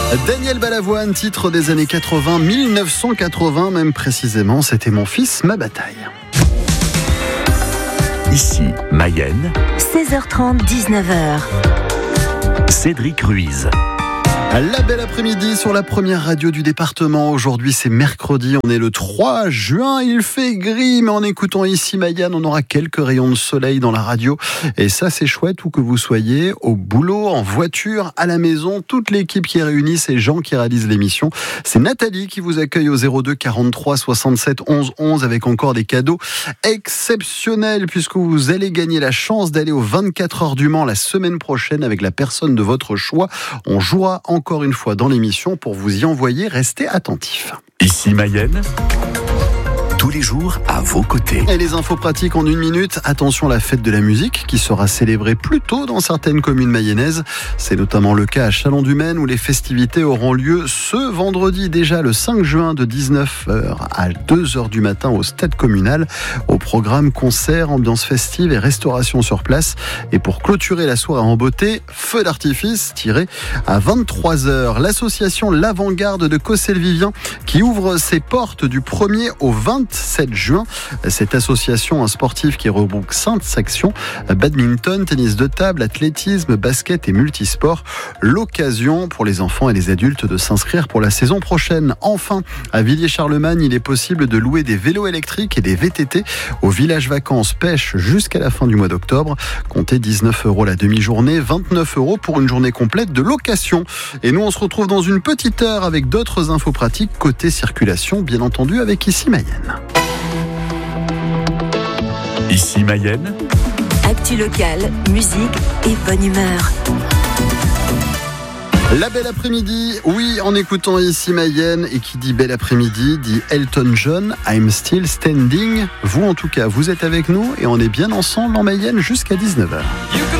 Daniel Balavoine, titre des années 80, 1980 même précisément, c'était Mon fils, ma bataille. Ici, Mayenne, 16h30, 19h. Cédric Ruiz. La belle après-midi sur la première radio du département. Aujourd'hui, c'est mercredi, on est le 3 juin. Il fait gris, mais en écoutant ici Mayenne, on aura quelques rayons de soleil dans la radio. Et ça, c'est chouette, où que vous soyez, au boulot, en voiture, à la maison, toute l'équipe qui est réunie, ces gens qui réalisent l'émission. C'est Nathalie qui vous accueille au 02 43 67 11 11 avec encore des cadeaux exceptionnels, puisque vous allez gagner la chance d'aller aux 24 heures du Mans la semaine prochaine avec la personne de votre choix. On jouera encore une fois dans l'émission pour vous y envoyer. Restez attentifs. Ici Mayenne, tous les jours à vos côtés. Et les infos pratiques en 1 minute. Attention, la fête de la musique qui sera célébrée plus tôt dans certaines communes mayennaises. C'est notamment le cas à Châlons-du-Maine où les festivités auront lieu ce vendredi déjà le 5 juin de 19h à 2h du matin au stade communal. Au programme concert, ambiance festive et restauration sur place. Et pour clôturer la soirée en beauté, feu d'artifice tiré à 23h. L'association L'Avant-Garde de Cossel-Vivien qui ouvre ses portes du 1er au 27 juin. Cette association, un sportif qui regroupe 5 sections, badminton, tennis de table, athlétisme, basket et multisport. L'occasion pour les enfants et les adultes de s'inscrire pour la saison prochaine. Enfin, à Villiers-Charlemagne, il est possible de louer des vélos électriques et des VTT au village vacances Pêche jusqu'à la fin du mois d'octobre. Comptez 19 € la demi-journée, 29 € pour une journée complète de location. Et nous, on se retrouve dans une petite heure avec d'autres infos pratiques côté circulation, bien entendu avec Ici Mayenne. Ici Mayenne, Actu locale, musique et bonne humeur. La belle après-midi, oui, en écoutant Ici Mayenne, et qui dit belle après-midi, dit Elton John, I'm Still Standing. Vous, en tout cas, vous êtes avec nous et on est bien ensemble en Mayenne jusqu'à 19h.